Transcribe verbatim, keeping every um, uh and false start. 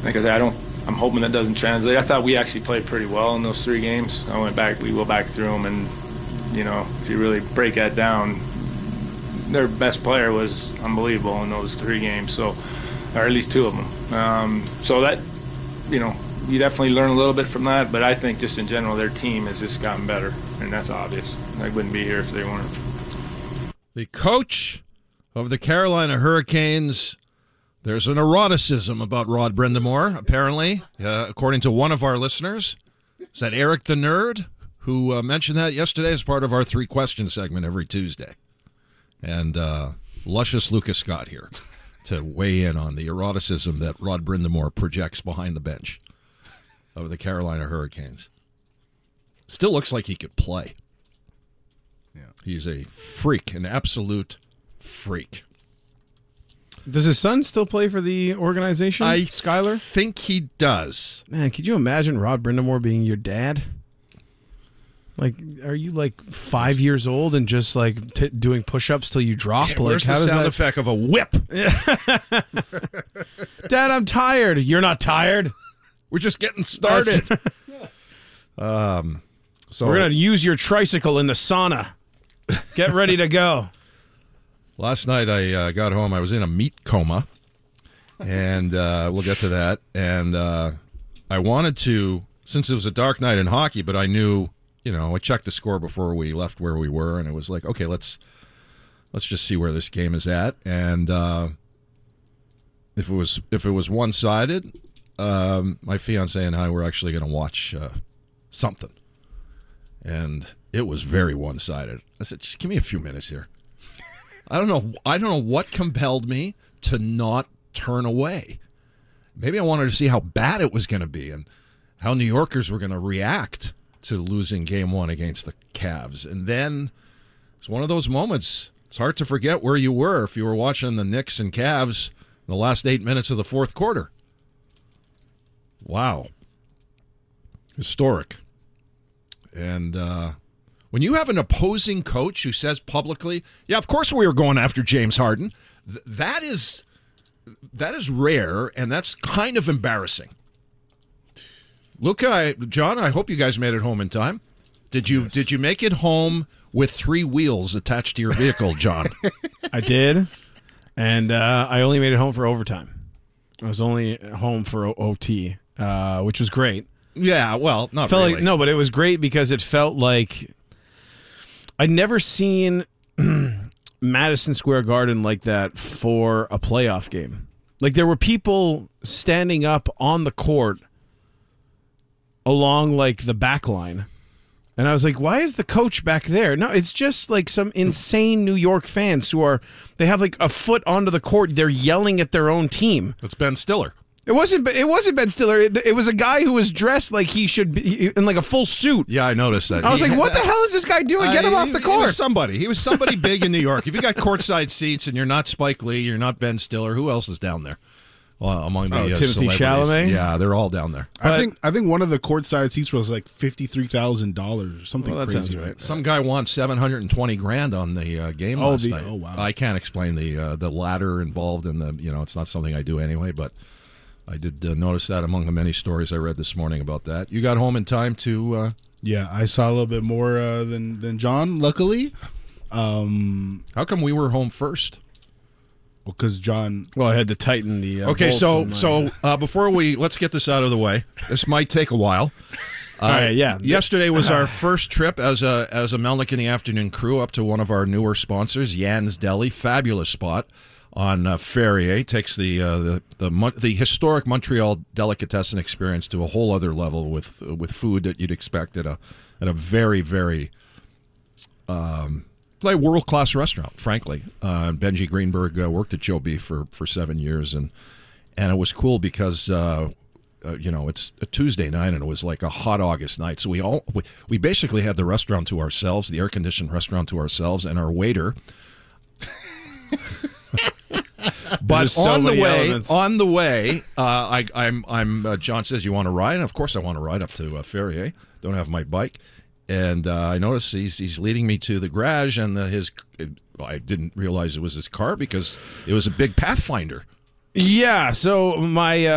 like I said, I don't. I'm hoping that doesn't translate. I thought we actually played pretty well in those three games. I went back. We went back through them, and you know, if you really break that down, their best player was unbelievable in those three games. So, or at least two of them. Um, so that, you know, you definitely learn a little bit from that. But I think just in general, their team has just gotten better, and that's obvious. I wouldn't be here if they weren't. The coach of the Carolina Hurricanes. There's an eroticism about Rod Brind'Amour, apparently, uh, according to one of our listeners. Is that Eric the Nerd, who uh, mentioned that yesterday as part of our three-question segment every Tuesday? And uh, luscious Lucas Scott here to weigh in on the eroticism that Rod Brind'Amour projects behind the bench of the Carolina Hurricanes. Still looks like he could play. Yeah. He's a freak, an absolute freak. Does his son still play for the organization, I Skyler? think he does. Man, could you imagine Rod Brind'Amour being your dad? Like, are you like five years old and just like t- doing push-ups till you drop? Yeah, like, where's how the does sound that... effect of a whip? Dad, I'm tired. You're not tired. We're just getting started. um, so We're gonna use your tricycle in the sauna. Get ready to go. Last night I uh, got home. I was in a meat coma, and uh, we'll get to that. And uh, I wanted to, since it was a dark night in hockey, but I knew, you know, I checked the score before we left where we were, and it was like, okay, let's let's just see where this game is at. And uh, if it was if it was one sided, um, my fiance and I were actually going to watch uh, something, and it was very one sided. I said, just give me a few minutes here. I don't know. I don't know what compelled me to not turn away. Maybe I wanted to see how bad it was going to be and how New Yorkers were going to react to losing game one against the Cavs. And then it's one of those moments. It's hard to forget where you were if you were watching the Knicks and Cavs in the last eight minutes of the fourth quarter. Wow. Historic. And, uh, when you have an opposing coach who says publicly, yeah, of course we were going after James Harden, th- that is that is rare, and that's kind of embarrassing. Luca, I, John, I hope you guys made it home in time. Did you yes. Did you make it home with three wheels attached to your vehicle, John? I did, and uh, I only made it home for overtime. I was only home for O T, uh, which was great. Yeah, well, not felt really. Like, no, but it was great because it felt like I'd never seen Madison Square Garden like that for a playoff game. Like, there were people standing up on the court along, like, the back line. And I was like, why is the coach back there? No, it's just, like, some insane New York fans who are, they have, like, a foot onto the court. They're yelling at their own team. It's Ben Stiller. It wasn't. It wasn't Ben Stiller. It, it was a guy who was dressed like he should be in like a full suit. Yeah, I noticed that. I was he, like, "What the hell is this guy doing? Get him uh, off the he, court!" He was somebody. He was somebody big in New York. If you got courtside seats and you're not Spike Lee, you're not Ben Stiller. Who else is down there? Well, among the oh, uh, Timothy celebrities. Chalamet. Yeah, they're all down there. I But, think I think one of the courtside seats was like fifty three thousand dollars or something well, that crazy. sounds right. Like Some guy won seven hundred and twenty grand on the uh, game Oh, last the- night. oh, wow. I can't explain the uh, the ladder involved in the. You know, it's not something I do anyway, but. I did uh, notice that among the many stories I read this morning about that. You got home in time to... Uh... Yeah, I saw a little bit more uh, than, than John, luckily. Um, How come we were home first? well, because John... Well, I had to tighten the. Uh, Okay, bolts so in my- so uh, before we... Let's get this out of the way. This might take a while. Uh, All right, yeah. Yesterday was our first trip as a as a Melnick in the Afternoon crew up to one of our newer sponsors, Yan's Deli. Fabulous spot on uh, Ferrier. Takes the, uh, the the Mon- the historic Montreal delicatessen experience to a whole other level with uh, with food that you'd expect at a at a very very um, like world class restaurant. Frankly, uh, Benji Greenberg uh, worked at Joe Beef for, for seven years, and and it was cool because. Uh, Uh, you know, it's a Tuesday night, and it was like a hot August night. So we all we, we basically had the restaurant to ourselves, the air-conditioned restaurant to ourselves, and our waiter. But so on the many way, elements. on the way, uh, I, I'm I'm. Uh, John says, "You want to ride?" And of course, I want to ride up to uh, Ferrier. Don't have my bike, and uh, I notice he's he's leading me to the garage, and the, his. I didn't realize it was his car because it was a big Pathfinder. Yeah, so my. Uh,